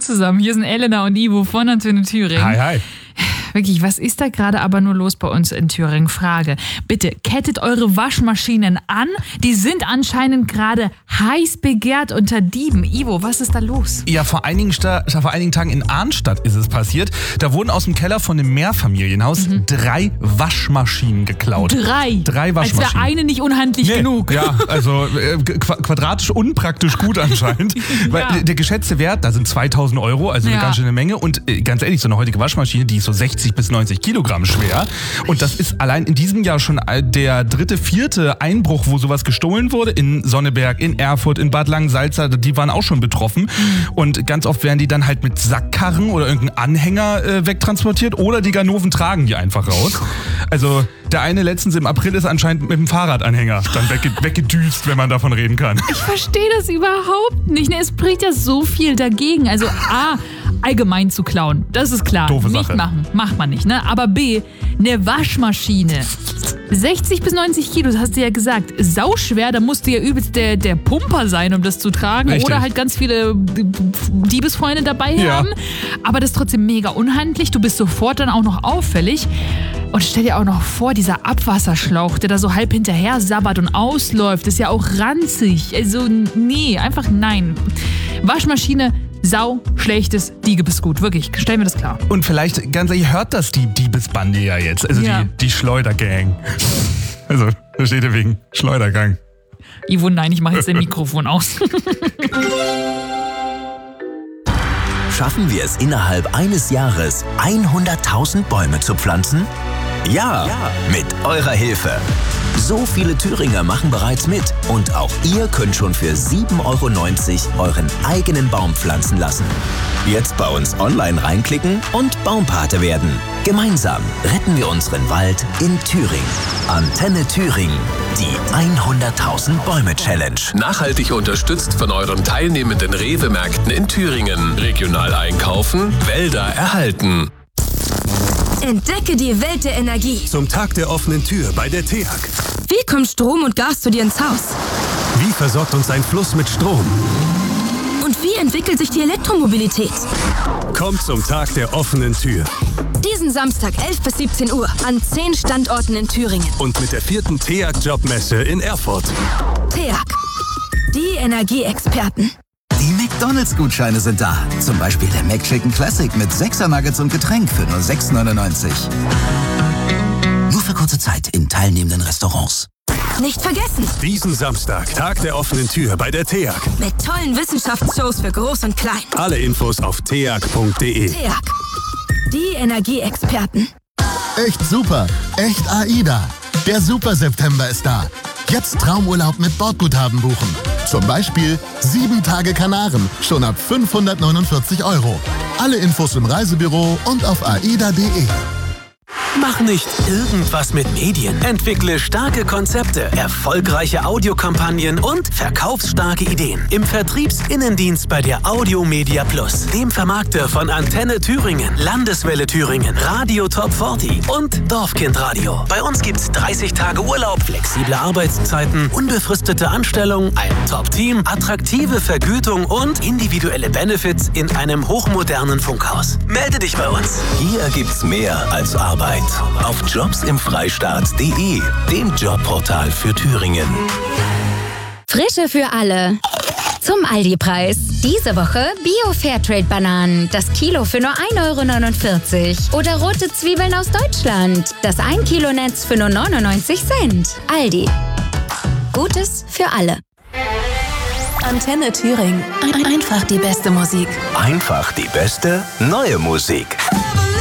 zusammen, hier sind Elena und Ivo von Antenne Thüringen. Hi, hi. Wirklich, was ist da gerade aber nur los bei uns in Thüringen? Frage. Bitte, kettet eure Waschmaschinen an. Die sind anscheinend gerade heiß begehrt unter Dieben. Ivo, was ist da los? Ja, vor einigen Tagen in Arnstadt ist es passiert. Da wurden aus dem Keller von einem Mehrfamilienhaus 3 Waschmaschinen geklaut. 3 Waschmaschinen. Als wäre eine nicht unhandlich genug. Ja, also quadratisch unpraktisch gut anscheinend. Weil der geschätzte Wert, da sind 2.000 €, also eine ganz schöne Menge. Und ganz ehrlich, so eine heutige Waschmaschine, die ist so 60 bis 90 Kilogramm schwer. Und das ist allein in diesem Jahr schon der 3., 4. Einbruch, wo sowas gestohlen wurde. In Sonneberg, in Erfurt, in Bad Langensalza, die waren auch schon betroffen. Und ganz oft werden die dann halt mit Sackkarren oder irgendeinem Anhänger wegtransportiert oder die Ganoven tragen die einfach raus. Also der eine letztens im April ist anscheinend mit dem Fahrradanhänger dann weggedüst, wenn man davon reden kann. Ich verstehe das überhaupt nicht. Es spricht ja so viel dagegen. Also A, allgemein zu klauen, das ist klar. Doofe nicht Sache. machen, macht man nicht. Ne? Aber B, eine Waschmaschine. 60 bis 90 Kilo, das hast du ja gesagt. Sauschwer, da musst du ja übelst der Pumper sein, um das zu tragen. Richtig. Oder halt ganz viele Diebesfreunde dabei haben. Aber das ist trotzdem mega unhandlich. Du bist sofort dann auch noch auffällig. Und stell dir auch noch vor, dieser Abwasserschlauch, der da so halb hinterher sabbert und ausläuft, ist ja auch ranzig. Also nee, einfach nein. Waschmaschine, sau schlechtes Diebesgut, wirklich, stell mir das klar. Und vielleicht, ganz ehrlich, hört das die Diebesbande ja jetzt, also die Schleudergang. Also, da steht ja wegen Schleudergang. Ivo, nein, ich mache jetzt dein Mikrofon aus. Schaffen wir es innerhalb eines Jahres, 100.000 Bäume zu pflanzen? Ja, mit eurer Hilfe. So viele Thüringer machen bereits mit und auch ihr könnt schon für 7,90 € euren eigenen Baum pflanzen lassen. Jetzt bei uns online reinklicken und Baumpate werden. Gemeinsam retten wir unseren Wald in Thüringen. Antenne Thüringen, die 100.000 Bäume Challenge. Nachhaltig unterstützt von euren teilnehmenden Rewe-Märkten in Thüringen. Regional einkaufen, Wälder erhalten. Entdecke die Welt der Energie. Zum Tag der offenen Tür bei der TEAG. Wie kommt Strom und Gas zu dir ins Haus? Wie versorgt uns ein Fluss mit Strom? Und wie entwickelt sich die Elektromobilität? Kommt zum Tag der offenen Tür. Diesen Samstag 11 bis 17 Uhr an 10 Standorten in Thüringen. Und mit der 4. TEAG-Jobmesse in Erfurt. TEAG, die Energieexperten. Die McDonalds-Gutscheine sind da. Zum Beispiel der McChicken Classic mit 6er Nuggets und Getränk für nur 6,99 €. Nur für kurze Zeit in teilnehmenden Restaurants. Nicht vergessen, Diesen Samstag, Tag der offenen Tür bei der TEAG. mit tollen Wissenschaftsshows für Groß und Klein. Alle Infos auf teag.de. TEAG, die Energieexperten. Echt super, echt AIDA. Der Super September ist da. Jetzt Traumurlaub mit Bordguthaben buchen. Zum Beispiel 7 Tage Kanaren, schon ab 549 €. Alle Infos im Reisebüro und auf aida.de. Mach nicht irgendwas mit Medien. Entwickle starke Konzepte, erfolgreiche Audiokampagnen und verkaufsstarke Ideen. Im Vertriebsinnendienst bei der Audio Media Plus, dem Vermarkter von Antenne Thüringen, Landeswelle Thüringen, Radio Top 40 und Dorfkind Radio. Bei uns gibt's 30 Tage Urlaub, flexible Arbeitszeiten, unbefristete Anstellung, ein Top-Team, attraktive Vergütung und individuelle Benefits in einem hochmodernen Funkhaus. Melde dich bei uns. Hier gibt's mehr als Arbeit. Auf jobsimfreistaat.de, dem Jobportal für Thüringen. Frische für alle. Zum Aldi-Preis. Diese Woche Bio-Fairtrade-Bananen. Das Kilo für nur 1,49 €. Oder rote Zwiebeln aus Deutschland. Das 1 Kilo Netz für nur 99 Cent. Aldi. Gutes für alle. Antenne Thüringen. Einfach die beste Musik. Einfach die beste neue Musik.